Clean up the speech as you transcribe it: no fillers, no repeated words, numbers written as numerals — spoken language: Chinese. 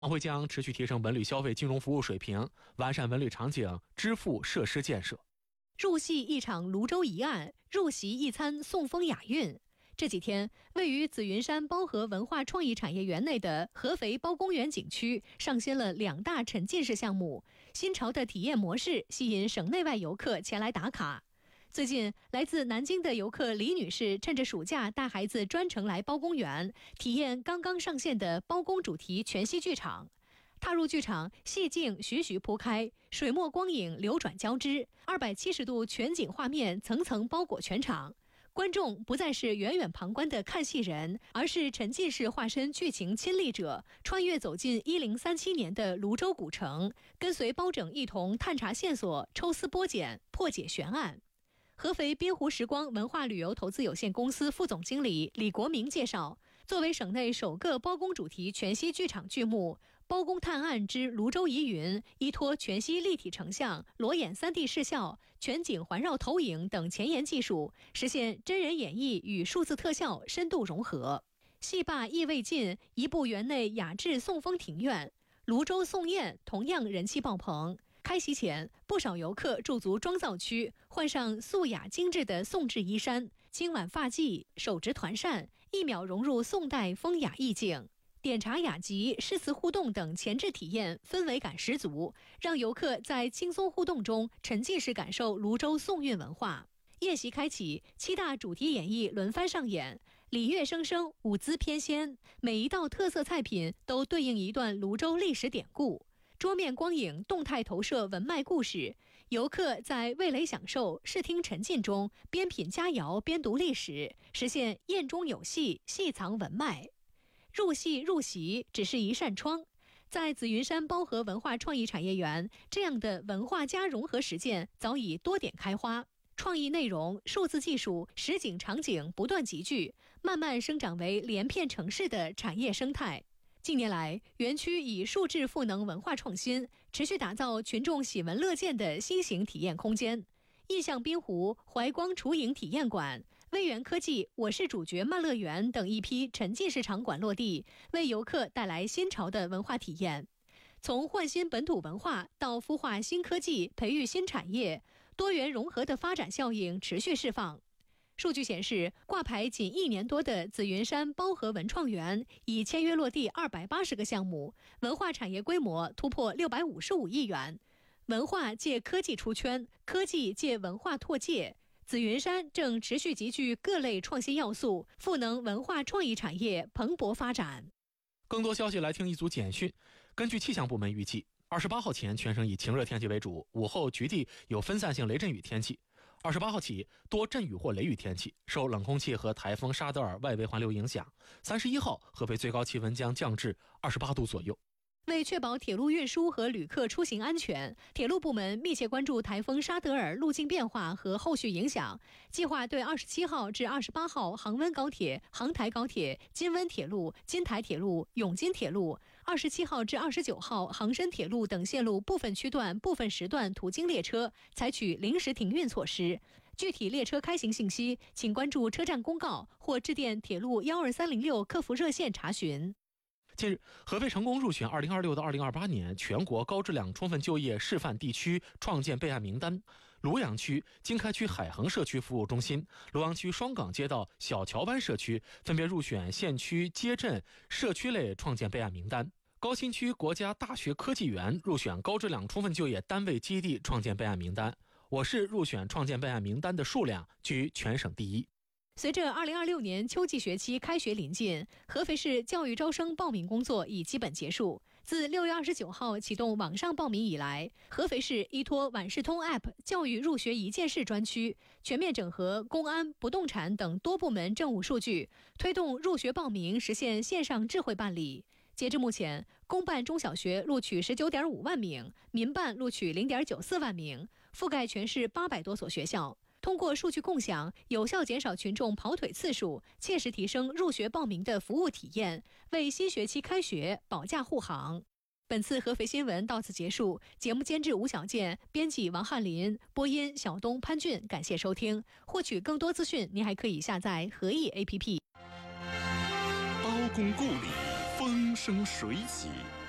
会将持续提升文旅消费金融服务水平，完善文旅场景支付设施建设。 入戏一场泸州疑案，入席一餐送风雅韵。这几天，位于紫云山包河文化创意产业园内的合肥包公园景区上新了2大沉浸式项目，新潮的体验模式吸引省内外游客前来打卡。最近，来自南京的游客李女士趁着暑假带孩子专程来包公园，体验刚刚上线的包公主题全息剧场。踏入剧场，戏镜徐徐铺开，水墨光影流转交织，270度全景画面层层包裹全场。观众不再是远远旁观的看戏人，而是沉浸式化身剧情亲历者，穿越走进1037年的泸州古城，跟随包拯一同探查线索，抽丝剥茧，破解悬案。合肥滨湖时光文化旅游投资有限公司副总经理李国明介绍，作为省内首个包公主题全息剧场剧目，包公探案之泸州疑云依托全息立体成像、裸眼 3D 视效、全景环绕投影等前沿技术，实现真人演绎与数字特效深度融合。戏罢意未尽，一部园内雅致送风庭院，泸州送宴同样人气爆棚。开席前，不少游客驻足妆造区，换上素雅精致的宋制衣衫，轻挽发髻，手执团扇，一秒融入宋代风雅意境。点茶雅集、诗词互动等前置体验氛围感十足，让游客在轻松互动中沉浸式感受泸州宋韵文化。宴席开启，7大主题演绎轮番上演，礼乐声声，舞姿翩跹，每一道特色菜品都对应一段泸州历史典故。桌面光影动态投射文脉故事，游客在味蕾享受、视听沉浸中，边品佳肴边读历史，实现宴中有戏，戏藏文脉。入戏入席只是一扇窗，在紫云山包河文化创意产业园，这样的文化加融合实践早已多点开花。创意内容、数字技术、实景场景不断集聚，慢慢生长为连片城市的产业生态。近年来，园区以数智赋能文化创新，持续打造群众喜闻乐见的新型体验空间。印象滨湖怀光雏影体验馆、微园科技我是主角漫乐园等一批沉浸式场馆落地，为游客带来新潮的文化体验。从焕新本土文化到孵化新科技、培育新产业，多元融合的发展效应持续释放。数据显示，挂牌仅1年多的紫云山包河文创园已签约落地280个项目，文化产业规模突破655亿元。文化借科技出圈，科技借文化拓界。紫云山正持续集聚各类创新要素，赋能文化创意产业蓬勃发展。 更多消息来听一组简讯。根据气象部门预计，28号前全省以晴热天气为主，午后局地有分散性雷阵雨天气。28号起多阵雨或雷雨天气，受冷空气和台风沙德尔外围环流影响。31号合肥最高气温将降至28度左右。 为确保铁路运输和旅客出行安全，铁路部门密切关注台风沙德尔路径变化和后续影响，计划对27号至28号杭温高铁、杭台高铁、金温铁路、金台铁路、永金铁路，27号至29号杭深铁路等线路部分区段、部分时段途经列车采取临时停运措施。具体列车开行信息，请关注车站公告或致电铁路12306客服热线查询。 近日，合肥成功入选2026到2028年全国高质量充分就业示范地区创建备案名单。庐阳区、经开区海衡社区服务中心、庐阳区双岗街道小桥湾社区分别入选县区街镇社区类创建备案名单。高新区国家大学科技园入选高质量充分就业单位基地创建备案名单。我市入选创建备案名单的数量居全省第一。 随着2026年秋季学期开学临近，合肥市教育招生报名工作已基本结束。自6月29号启动网上报名以来，合肥市依托晚视通 App 教育入学一件事专区，全面整合公安、不动产等多部门政务数据，推动入学报名实现线上智慧办理。截至目前，公办中小学录取19.5万名，民办录取0.94万名，覆盖全市800多所学校。通过数据共享，有效减少群众跑腿次数，切实提升入学报名的服务体验，为新学期开学保驾护航。本次合肥新闻到此结束，节目监制吴小健，编辑王翰林，播音小东、潘俊，感谢收听。获取更多资讯，您还可以下载合意 APP。 包公故里风生水起，